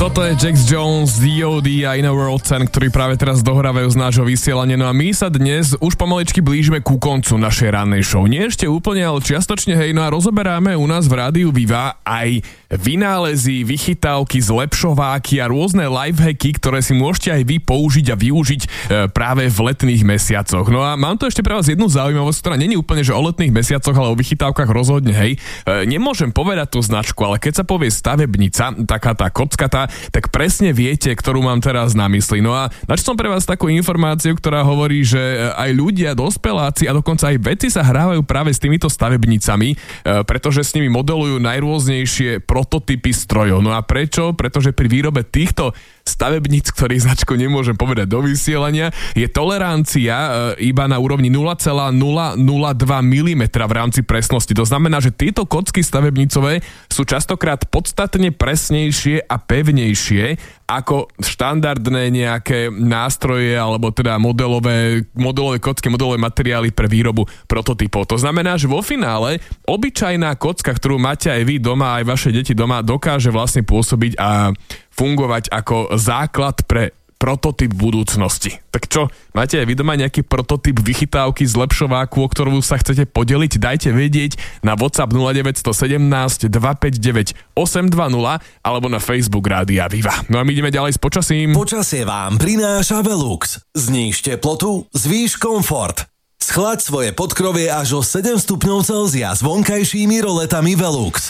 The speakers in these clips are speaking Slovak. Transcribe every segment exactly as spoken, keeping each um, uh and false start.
Toto je Jax Jones, D O D a Inner World Sen, ktorí práve teraz dohrávajú z nášho vysielania. No a my sa dnes už pomaličky blížime ku koncu našej rannej show. Nie ešte úplne, ale čiastočne, hej, no a rozoberáme u nás v rádiu Viva aj vynálezy, vychytávky, zlepšováky a rôzne lifehacky, ktoré si môžete aj vy použiť a využiť e, práve v letných mesiacoch. No a mám tu ešte pre vás jednu zaujímavosť, ktorá nie je úplne, že o letných mesiacoch, ale o vychytávkach rozhodne, hej. E, nemôžem povedať tú značku, ale keď sa povie stavebnica, taká tá kockatá, tak presne viete, ktorú mám teraz na mysli. No a načo som pre vás takú informáciu, ktorá hovorí, že aj ľudia, dospeláci a dokonca aj vedci sa hrávajú práve s týmito stavebnicami, e, pretože s nimi modelujú najrôznejšie prototypy strojov. No a prečo? Pretože pri výrobe týchto stavebníc, ktorých značku nemôžem povedať do vysielania, je tolerancia e, iba na úrovni nula celá nula nula dva milimetra v rámci presnosti. To znamená, že tieto kocky stavebnicové sú častokrát podstatne presnejšie a pevnejšie ako štandardné nejaké nástroje alebo teda modelové, modelové kocky, modelové materiály pre výrobu prototypov. To znamená, že vo finále obyčajná kocka, ktorú máte aj vy doma, aj vaše deti doma, dokáže vlastne pôsobiť a fungovať ako základ pre prototyp budúcnosti. Tak čo, máte aj vy doma nejaký prototyp vychytávky, zlepšováku, o ktorú sa chcete podeliť? Dajte vedieť na WhatsApp nula deväť jedna sedem dva päť deväť osem dva nula alebo na Facebook Rádia Viva. No a my ideme ďalej s počasím. Počasie vám prináša Velux. Zníž teplotu, zvýš komfort. Schlaď svoje podkrovie až o sedem stupňov Celzia s vonkajšími roletami Velux.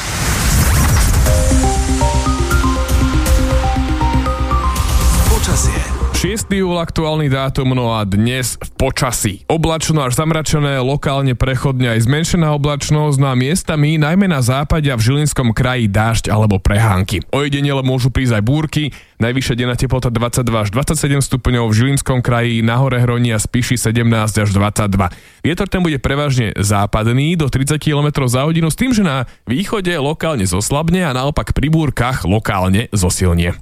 šiesteho júla aktuálny dátum, no a dnes v počasí. Oblačno až zamračené, lokálne prechodne aj zmenšená oblačnosť, no a miestami, najmä na západe a v Žilinskom kraji dážď alebo prehánky. Ojedinele môžu prísť aj búrky, najvyššia denná teplota dvadsaťdva až dvadsaťsedem stupňov, v Žilinskom kraji, na Hore Hroni a Spiši sedemnásť až dvadsaťdva. Vietor ten bude prevažne západný do tridsať kilometrov za hodinu s tým, že na východe lokálne zoslabne a naopak pri búrkach lokálne zosilnie.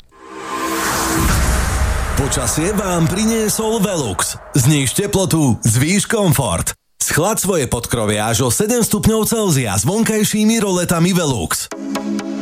Počasie vám priniesol Velux. Zníž teplotu, zvýš komfort. Schlaď svoje podkrovie až o sedem stupňov Celzia s vonkajšími roletami Velux.